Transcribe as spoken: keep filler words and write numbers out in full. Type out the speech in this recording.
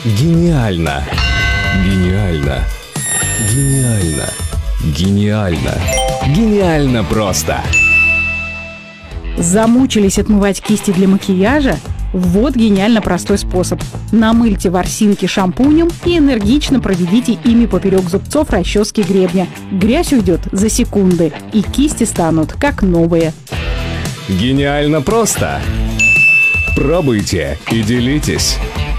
Гениально! Гениально! Гениально! Гениально! Гениально просто! Замучились отмывать кисти для макияжа? Вот гениально простой способ. Намыльте ворсинки шампунем и энергично проведите ими поперек зубцов расчески гребня. Грязь уйдет за секунды, и кисти станут как новые. Гениально просто! Пробуйте и делитесь!